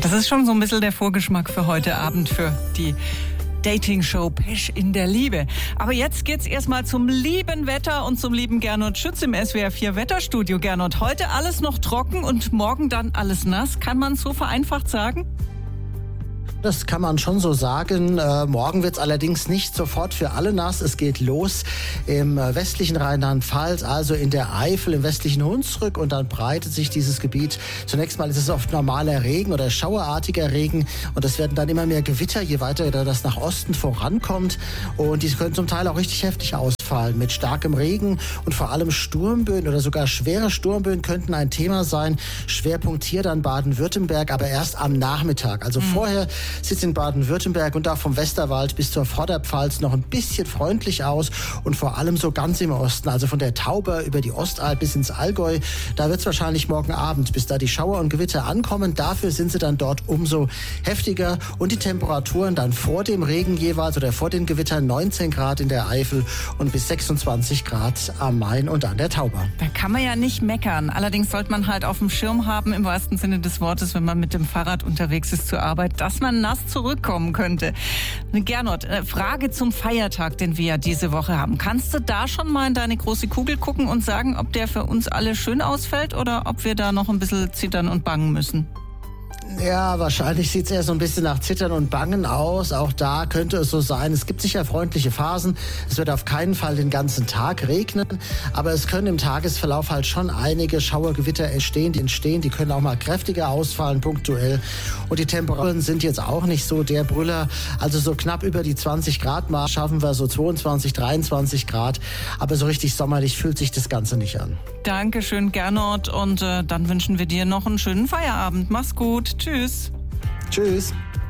Das ist schon so ein bisschen der Vorgeschmack für heute Abend, für die Dating-Show Pesch in der Liebe. Aber jetzt geht's erstmal zum lieben Wetter und zum lieben Gernot Schütz im SWR 4 Wetterstudio. Gernot, heute alles noch trocken und morgen dann alles nass. Kann man so vereinfacht sagen? Das kann man schon so sagen. Morgen wird es allerdings nicht sofort für alle nass. Es geht los im westlichen Rheinland-Pfalz, also in der Eifel, im westlichen Hunsrück. Und dann breitet sich dieses Gebiet. Zunächst mal ist es oft normaler Regen oder schauerartiger Regen. Und es werden dann immer mehr Gewitter, je weiter das nach Osten vorankommt. Und die können zum Teil auch richtig heftig ausfallen mit starkem Regen. Und vor allem Sturmböen oder sogar schwere Sturmböen könnten ein Thema sein. Schwerpunkt hier dann Baden-Württemberg, aber erst am Nachmittag. Also vorher sieht es in Baden-Württemberg und auch vom Westerwald bis zur Vorderpfalz noch ein bisschen freundlich aus und vor allem so ganz im Osten, also von der Tauber über die Ostalb bis ins Allgäu, da wird es wahrscheinlich morgen Abend, bis da die Schauer und Gewitter ankommen. Dafür sind sie dann dort umso heftiger und die Temperaturen dann vor dem Regen jeweils oder vor den Gewittern 19 Grad in der Eifel und bis 26 Grad am Main und an der Tauber. Da kann man ja nicht meckern. Allerdings sollte man halt auf dem Schirm haben, im wahrsten Sinne des Wortes, wenn man mit dem Fahrrad unterwegs ist zur Arbeit, dass man nass zurückkommen könnte. Gernot, Frage zum Feiertag, den wir ja diese Woche haben. Kannst du da schon mal in deine große Kugel gucken und sagen, ob der für uns alle schön ausfällt oder ob wir da noch ein bisschen zittern und bangen müssen? Ja, wahrscheinlich sieht es eher so ein bisschen nach Zittern und Bangen aus. Auch da könnte es so sein. Es gibt sicher freundliche Phasen. Es wird auf keinen Fall den ganzen Tag regnen. Aber es können im Tagesverlauf halt schon einige Schauergewitter entstehen. Die können auch mal kräftiger ausfallen, punktuell. Und die Temperaturen sind jetzt auch nicht so der Brüller. Also so knapp über die 20 Grad mal schaffen wir so 22, 23 Grad. Aber so richtig sommerlich fühlt sich das Ganze nicht an. Dankeschön, Gernot. Und dann wünschen wir dir noch einen schönen Feierabend. Mach's gut. Tschüss. Tschüss.